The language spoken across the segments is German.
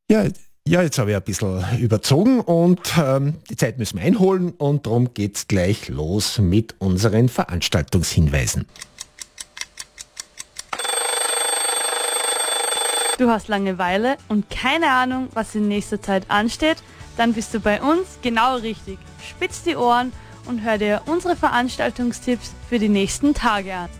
Ja, ja, jetzt habe ich ein bisschen überzogen und die Zeit müssen wir einholen und darum geht's gleich los mit unseren Veranstaltungshinweisen. Du hast Langeweile und keine Ahnung, was in nächster Zeit ansteht? Dann bist du bei uns genau richtig. Spitz die Ohren und hör dir unsere Veranstaltungstipps für die nächsten Tage an.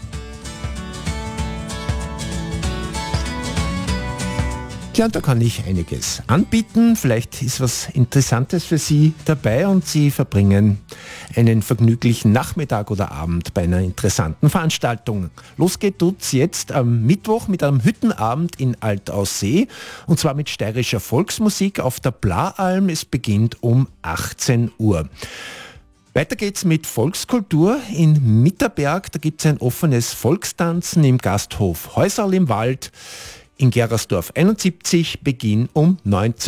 Ja, und da kann ich einiges anbieten. Vielleicht ist was Interessantes für Sie dabei und Sie verbringen einen vergnüglichen Nachmittag oder Abend bei einer interessanten Veranstaltung. Los geht tut's jetzt am Mittwoch mit einem Hüttenabend in Altaussee und zwar mit steirischer Volksmusik auf der Blaalm. Es beginnt um 18 Uhr. Weiter geht's mit Volkskultur in Mitterberg. Da gibt es ein offenes Volkstanzen im Gasthof Häuserl im Wald. In Gerasdorf 71, Beginn um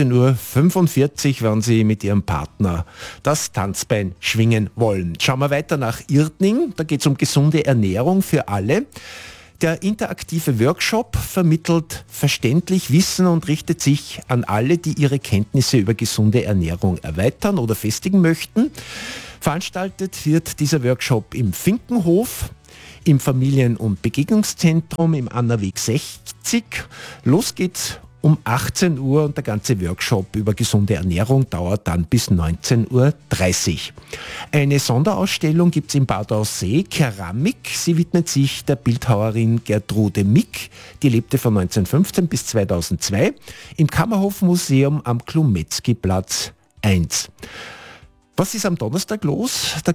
19.45 Uhr, wenn Sie mit Ihrem Partner das Tanzbein schwingen wollen. Schauen wir weiter nach Irtning, da geht es um gesunde Ernährung für alle. Der interaktive Workshop vermittelt verständlich Wissen und richtet sich an alle, die ihre Kenntnisse über gesunde Ernährung erweitern oder festigen möchten. Veranstaltet wird dieser Workshop im Finkenhof, im Familien- und Begegnungszentrum im Annaweg 60. Los geht's um 18 Uhr und der ganze Workshop über gesunde Ernährung dauert dann bis 19.30 Uhr. Eine Sonderausstellung gibt es in Bad Aussee, Keramik. Sie widmet sich der Bildhauerin Gertrude Mick. Die lebte von 1915 bis 2002 im Kammerhofmuseum am Klumetzki-Platz 1. Was ist am Donnerstag los? Da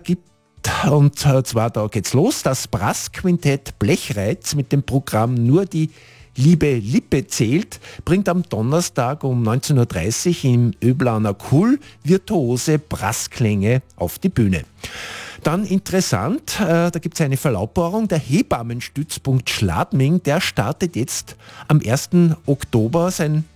geht's los, das Brassquintett Blechreiz mit dem Programm Nur die Liebe Lippe zählt, bringt am Donnerstag um 19.30 Uhr im Öblaner Kuhl virtuose Brassklänge auf die Bühne. Dann interessant, da gibt es eine Verlautbarung, der Hebammenstützpunkt Schladming, der startet jetzt am 1. Oktober sein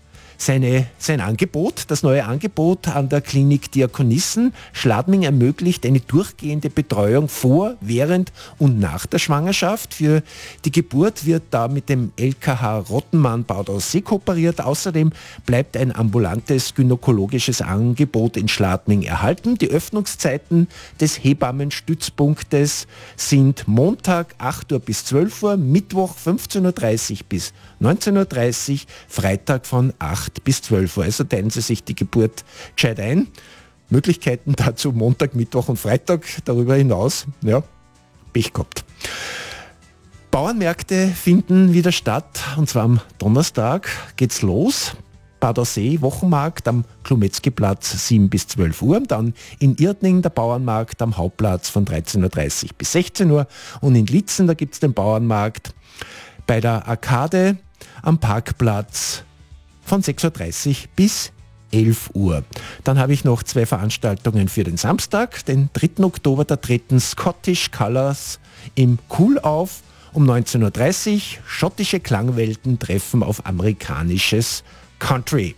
Angebot, das neue Angebot an der Klinik Diakonissen. Schladming ermöglicht eine durchgehende Betreuung vor, während und nach der Schwangerschaft. Für die Geburt wird da mit dem LKH Rottenmann Bad Aussee kooperiert. Außerdem bleibt ein ambulantes gynäkologisches Angebot in Schladming erhalten. Die Öffnungszeiten des Hebammenstützpunktes sind Montag 8 Uhr bis 12 Uhr, Mittwoch 15.30 Uhr bis 19.30 Uhr, Freitag von 8 bis 12 Uhr. Also teilen Sie sich die Geburt gescheit ein. Möglichkeiten dazu Montag, Mittwoch und Freitag. Darüber hinaus, ja, Pech gehabt. Bauernmärkte finden wieder statt und zwar am Donnerstag geht's los. Bad Aussee, Wochenmarkt am Klumetzki-Platz 7 bis 12 Uhr. Dann in Irtning der Bauernmarkt am Hauptplatz von 13.30 Uhr bis 16 Uhr. Und in Litzen, da gibt es den Bauernmarkt bei der Arkade am Parkplatz von 6.30 Uhr bis 11 Uhr. Dann habe ich noch 2 Veranstaltungen für den Samstag. Den 3. Oktober, da treten Scottish Colors im Kuhl auf. Um 19.30 Uhr schottische Klangwelten treffen auf amerikanisches Country.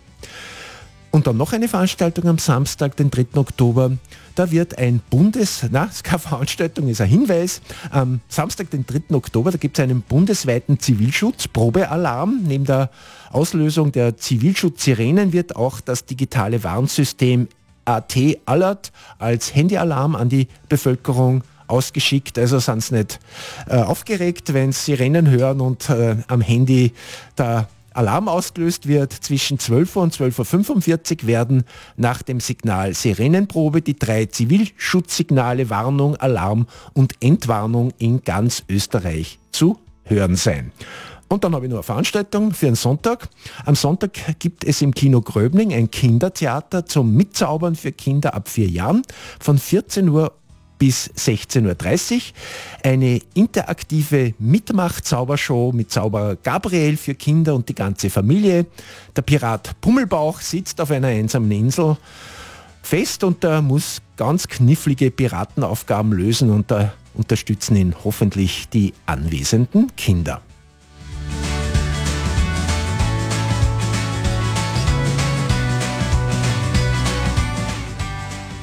Und dann noch eine Veranstaltung am Samstag, den 3. Oktober. Da wird ein ist keine Veranstaltung, ist ein Hinweis. Am Samstag, den 3. Oktober, da gibt es einen bundesweiten Zivilschutz-Probealarm. Neben der Auslösung der Zivilschutz-Sirenen wird auch das digitale Warnsystem AT Alert als Handyalarm an die Bevölkerung ausgeschickt. Also sind sie nicht aufgeregt, wenn sie Sirenen hören und am Handy der Alarm ausgelöst wird. Zwischen 12 Uhr und 12.45 Uhr werden nach dem Signal Sirenenprobe die 3 Zivilschutzsignale Warnung, Alarm und Entwarnung in ganz Österreich zu hören sein. Und dann habe ich noch eine Veranstaltung für den Sonntag. Am Sonntag gibt es im Kino Gröbling ein Kindertheater zum Mitzaubern für Kinder ab 4 Jahren von 14 Uhr bis 16.30 Uhr. Eine interaktive Mitmach-Zaubershow mit Zauberer Gabriel für Kinder und die ganze Familie. Der Pirat Pummelbauch sitzt auf einer einsamen Insel fest und er muss ganz knifflige Piratenaufgaben lösen und da unterstützen ihn hoffentlich die anwesenden Kinder.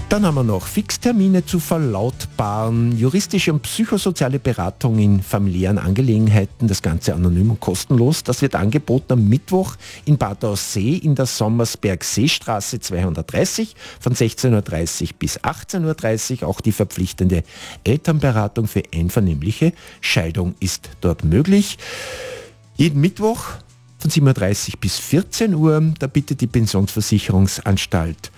Dann haben wir noch Fixtermine zu verlautbaren, juristische und psychosoziale Beratung in familiären Angelegenheiten, das Ganze anonym und kostenlos. Das wird angeboten am Mittwoch in Bad Aussee in der Sommersberg-Seestraße 230 von 16.30 Uhr bis 18.30 Uhr. Auch die verpflichtende Elternberatung für einvernehmliche Scheidung ist dort möglich. Jeden Mittwoch von 7.30 Uhr bis 14 Uhr, da bietet die Pensionsversicherungsanstalt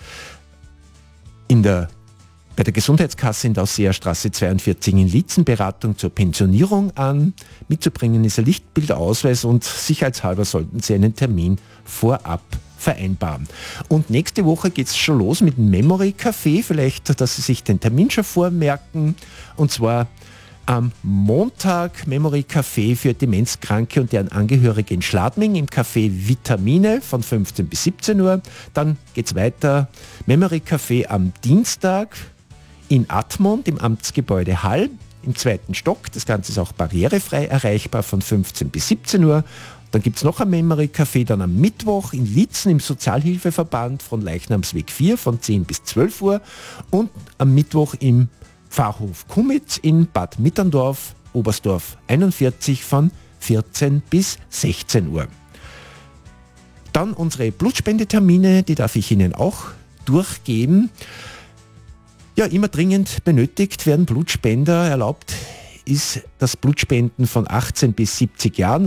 bei der Gesundheitskasse in der Ausseerstraße 42 in Lietzen Beratung zur Pensionierung an. Mitzubringen ist ein Lichtbildausweis und sicherheitshalber sollten Sie einen Termin vorab vereinbaren. Und nächste Woche geht es schon los mit dem Memory Café, vielleicht, dass Sie sich den Termin schon vormerken. Und zwar am Montag Memory Café für Demenzkranke und deren Angehörige in Schladming im Café Vitamine von 15 bis 17 Uhr. Dann geht es weiter Memory Café am Dienstag in Admont im Amtsgebäude Hall im 2. Stock. Das Ganze ist auch barrierefrei erreichbar von 15 bis 17 Uhr. Dann gibt es noch ein Memory Café dann am Mittwoch in Lietzen im Sozialhilfeverband von Leichnamsweg 4 von 10 bis 12 Uhr und am Mittwoch im Pfarrhof Kummitz in Bad Mitterndorf, Oberstdorf 41 von 14 bis 16 Uhr. Dann unsere Blutspendetermine, die darf ich Ihnen auch durchgeben. Ja, immer dringend benötigt werden Blutspender. Erlaubt ist das Blutspenden von 18 bis 70 Jahren.